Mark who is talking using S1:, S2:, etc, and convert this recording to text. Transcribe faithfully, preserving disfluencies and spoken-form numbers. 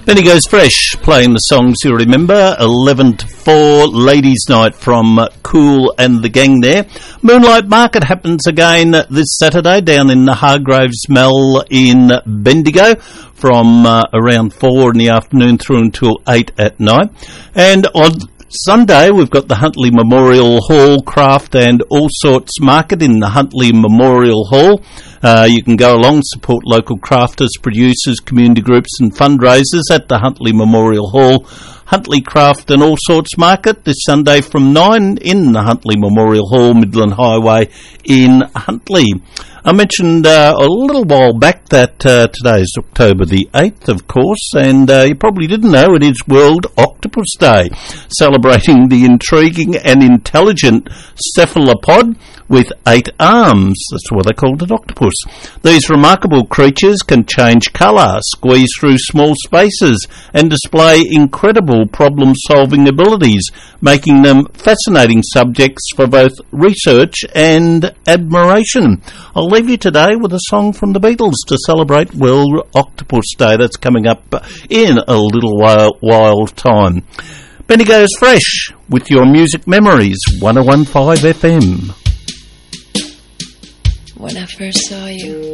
S1: Bendigo's Fresh, playing the songs you remember. eleven to four, Ladies' Night from Cool and the gang there. Moonlight Market happens again this Saturday down in the Hargraves Mall in Bendigo from uh, around four in the afternoon through until eight at night. And on Sunday, we've got the Huntley Memorial Hall Craft and All Sorts Market in the Huntley Memorial Hall. Uh, you can go along, support local crafters, producers, community groups and fundraisers at the Huntley Memorial Hall. Huntley Craft and All Sorts Market this Sunday from nine in the Huntley Memorial Hall, Midland Highway in Huntley. I mentioned uh, a little while back that uh, today is October the eighth, of course, and uh, you probably didn't know it is World Octopus Day, celebrating the intriguing and intelligent cephalopod with eight arms. That's why they called it octopus. These remarkable creatures can change colour, squeeze through small spaces, and display incredible problem-solving abilities, making them fascinating subjects for both research and admiration. I'll leave you today with a song from the Beatles to celebrate World Octopus Day. That's coming up in a little while, while time. Bendigo's Fresh with your music memories, one oh one point five F M.
S2: When I first saw you,